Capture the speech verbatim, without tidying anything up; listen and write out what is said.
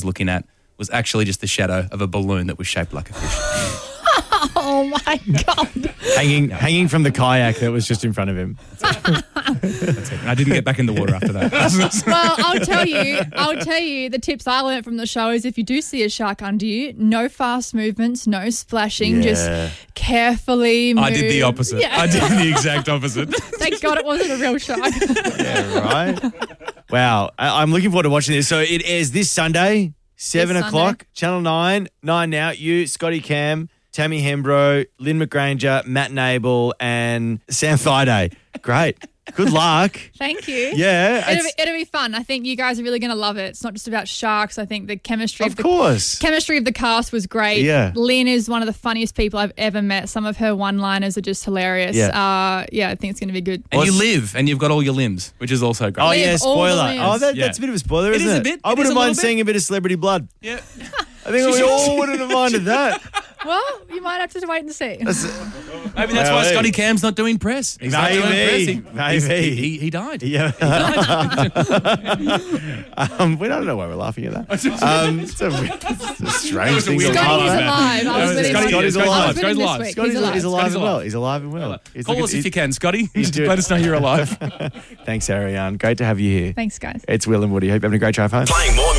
looking at was actually just the shadow of a balloon that was shaped like a fish. Oh, my God. hanging hanging from the kayak that was just in front of him. That's it. And I didn't get back in the water after that. Well, I'll tell you, I'll tell you the tips I learned from the show is if you do see a shark under you, no fast movements, no splashing, Yeah. just carefully move. I did the opposite. Yeah. I did the exact opposite. Thank God it wasn't a real shark. Yeah, right. Wow. I- I'm looking forward to watching this. So it airs this Sunday, seven This o'clock, Sunday. Channel nine, nine now. You, Scotty Cam, Tammy Hembro, Lynn McGranger, Matt Nable, and Sam Friday. Great. Good luck. Thank you. Yeah. It'll it's- be, it'll be fun. I think you guys are really going to love it. It's not just about sharks. I think the chemistry Of of the course. chemistry of the cast was great. Yeah. Lynn is one of the funniest people I've ever met. Some of her one-liners are just hilarious. Yeah. Uh, yeah, I think it's going to be good. And you What's- live and you've got all your limbs, which is also great. Oh, Live yeah, all the spoiler. limbs. Oh, that, Yeah. that's a bit of a spoiler, It isn't is it? a bit. I It is wouldn't a mind little bit. seeing a bit of celebrity blood. Yeah. I think we all wouldn't have minded that. Well, you might have to wait and see. Maybe that's Well, why hey. Scotty Cam's not doing press. He's not doing Maybe. press. He, he's- Maybe. He, he, he died. Yeah. um, we don't know why we're laughing at that. Um, it's, a, it's a strange was a thing. weird to Scotty laugh is at. alive. I was No, with him. Scotty- Scotty's Scotty's alive. I was with him Scotty's this week. Scotty's, He's alive. he's alive Scotty's and well. alive. He's alive and well. He's Call looking- us if you can, Scotty. he's doing- Let us know you're alive. Thanks, Ariane. Great to have you here. Thanks, guys. It's Will and Woody. Hope you're having a great drive home. Playing more